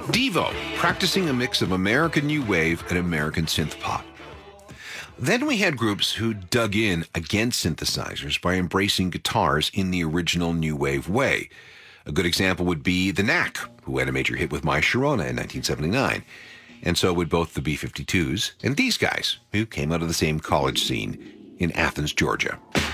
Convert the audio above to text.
Devo, practicing a mix of American New Wave and American synth pop. Then we had groups who dug in against synthesizers by embracing guitars in the original New Wave way. A good example would be The Knack, who had a major hit with My Sharona in 1979. And so would both the B-52s and these guys, who came out of the same college scene in Athens, Georgia.